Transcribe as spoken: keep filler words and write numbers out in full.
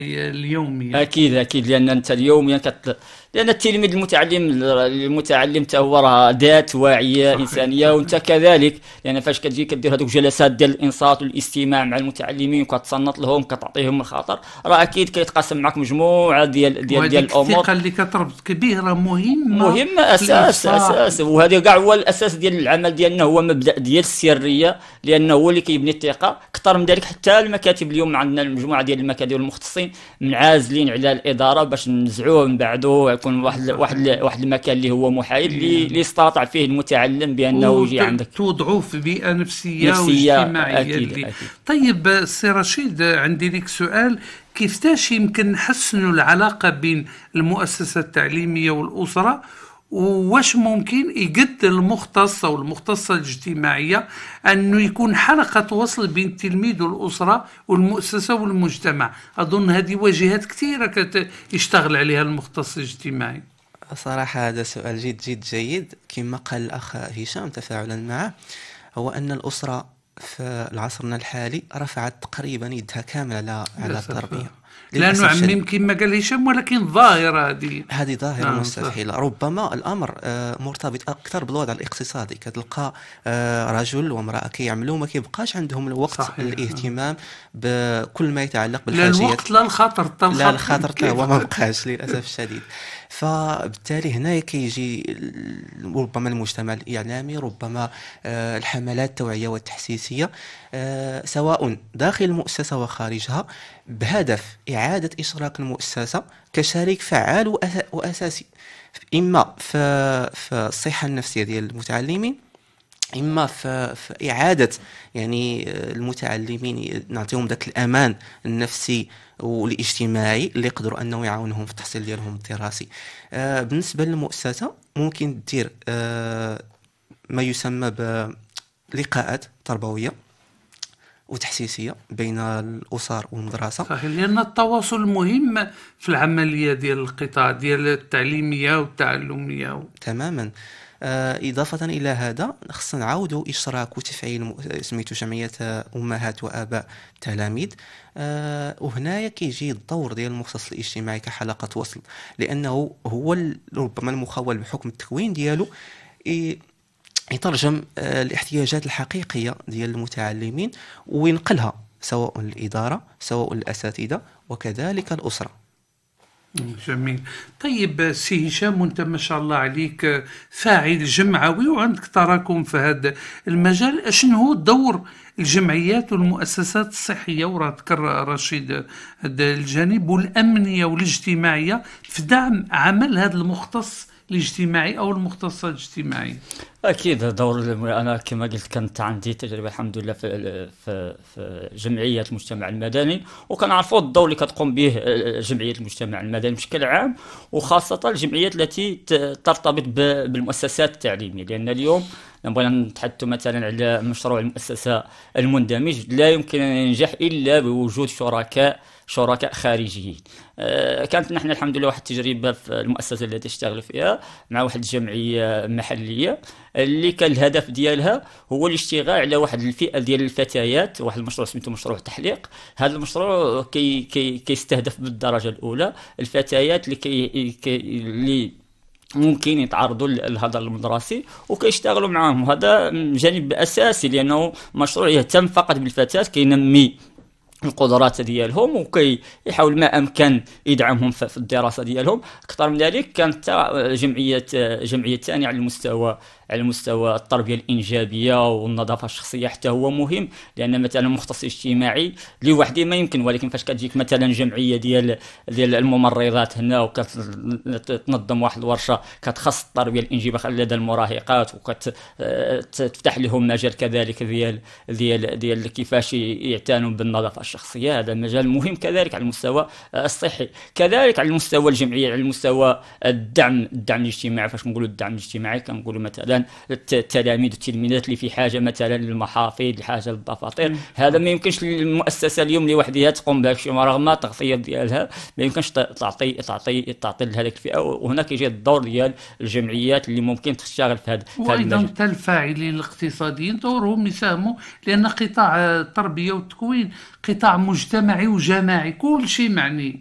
اليومية. اكيد اكيد، لان انت اليوم كت... لان التلميذ المتعلم المتعلم حتى هو راه ذات واعيه صحيح انسانيه، وانت صحيح. كذلك. لان فاش كتجي كدير هذوك جلسات ديال الانصات والاستماع مع المتعلمين وكتصنت لهم كتعطيهم الخاطر، راه اكيد كيتقاسم معك مجموعه ديال ديال ديال وهذيك الامور الثقة اللي كتربط كبيرة مهمة مهمة، في أساس الإصلاح. أساس وهذا كاع هو الأساس ديال العمل ديالنا، هو مبدأ ديال السرية، لأنه هو اللي كيبني الثقة أكثر من ذلك. حتى المكاتب اليوم عندنا مجموعة ديال المكاتب المختصين منعزلين على الإدارة باش نزعوه من بعده، يكون واحد واحد صحيح. واحد المكان اللي هو محايد، اللي اللي إيه. يستطيع فيه المتعلم بأنه يجي عندك وتوضعوه في بيئة نفسية نفسية. واجتماعية أكيد اللي. أكيد. طيب سي رشيد، عندي لك سؤال. كيفاش يمكن نحسنوا العلاقة بين المؤسسة التعليمية والأسرة؟ وواش ممكن يقد المختص أو المختصة الاجتماعية أنه يكون حلقة وصل بين التلميذ والأسرة والمؤسسة والمجتمع؟ أظن هذه واجهات كثيرة يشتغل عليها المختص الاجتماعي. صراحة هذا سؤال جد جد جيد. كما قال الأخ هشام تفاعلا معه، هو أن الأسرة في عصرنا الحالي رفعت تقريبا يدها كامل على على التربية، لا نعمم كما قال هشام، ولكن ظاهرة هذه هذه ظاهرة نعم مستحيلة. ربما الأمر مرتبط أكثر بالوضع الاقتصادي، كتلقى رجل وامرأة كيعملوا ما كيبقاش عندهم الوقت صحيح. الاهتمام بكل ما يتعلق لا بالحاجيات. الوقت لا الخاطر، لا الخاطر حتى هو ما بقاش للأسف الشديد. فبالتالي هنا كيجي ربما المجتمع الإعلامي، ربما الحملات التوعية والتحسيسية سواء داخل المؤسسة وخارجها، بهدف إعادة إشراك المؤسسة كشريك فعال وأساسي، إما في الصحة النفسية ديال المتعلمين، إما في, في إعادة يعني المتعلمين نعطيهم ذاك الأمان النفسي والاجتماعي اللي يقدروا أنه يعاونهم في التحصيل ديالهم الدراسي. آه بالنسبة للمؤسسة ممكن دير آه ما يسمى بلقاءات تربوية وتحسيسية بين الأسر والمدرسة. صحيح، لأن التواصل مهم في العملية ديال القطاع ديال التعليمية والتعلمية و... تماما. آه إضافة إلى هذا خصنا نعاودوا إشراك وتفعيل سميتو جمعية أمهات وآباء التلاميذ. آه وهنايا كيجي الدور ديال المختص الاجتماعي كحلقة وصل، لأنه هو ربما المخول بحكم التكوين ديالو يترجم آه الاحتياجات الحقيقية ديال المتعلمين وينقلها سواء الإدارة سواء الأساتذة وكذلك الأسرة. جميل. طيب سي هشام، وانت ما شاء الله عليك فاعل جمعوي وعندك تراكم في هذا المجال، اشنو هو دور الجمعيات والمؤسسات الصحية، وراه ذكر رشيد هذا الجانب، والأمنية والاجتماعية في دعم عمل هذا المختص الاجتماعي أو المختصة الاجتماعية؟ اكيد دور. انا كما قلت كانت عندي تجربه الحمد لله في في في جمعيه المجتمع المدني، وكنعرفوا الدور اللي كتقوم به جمعيه المجتمع المدني بشكل عام، وخاصه الجمعيات التي ترتبط بالمؤسسات التعليميه. لان اليوم نبغي نتحدث مثلا على مشروع المؤسسه المندمج، لا يمكن ان ينجح الا بوجود شركاء شركاء خارجيين. أه كانت نحن الحمد لله واحد التجربه في المؤسسه التي اشتغل فيها مع واحد الجمعيه محليه، اللي كان الهدف ديالها هو الاشتغال على واحد الفئه ديال الفتيات، واحد المشروع سميته مشروع تحليق. هذا المشروع كي كي كيستهدف بالدرجه الاولى الفتيات اللي كي, كي اللي ممكن يتعرضوا للهدر المدرسي وكيشتغلوا معاهم. هذا جانب اساسي، لانه مشروع يهتم فقط بالفتيات، كينمي القدرات ديالهم وكيحاول ما امكن يدعمهم في الدراسه ديالهم. اكثر من ذلك كانت جمعيه جمعيه ثانيه على المستوى على مستوى التربيه الانجابيه والنظافه الشخصيه، حتى هو مهم. لان مثلا مختص اجتماعي لوحده ما يمكن، ولكن فاش كتجيك مثلا جمعيه ديال ديال الممرضات هنا وكتنظم واحد الورشه كتخص التربيه الانجابيه لدى المراهقات، وكتفتح لهم مجال كذلك ديال ديال ديال كيفاش يعتنوا بالنظافه الشخصيه. هذا مجال مهم كذلك على المستوى الصحي. كذلك على المستوى الجمعيه، على المستوى الدعم الدعم الاجتماعي. فاش نقولوا الدعم الاجتماعي كنقولوا مثلا مثلا التلاميذ والتلميذات اللي في حاجه مثلا للمحافظ، لحاجه للدفاتر. هذا ما يمكنش المؤسسه اليوم لوحدها تقوم بهذا الشيء، رغم التغطيه ديالها ما يمكنش تعطي تعطي تعطي لهذيك الفئه. وهنا كيجي الدور ديال الجمعيات اللي ممكن تشتغل في هذا وايضا حتى الفاعلين الاقتصاديين دورهم يساهموا، لان قطاع التربيه والتكوين قطاع مجتمعي وجماعي، كل شيء معني.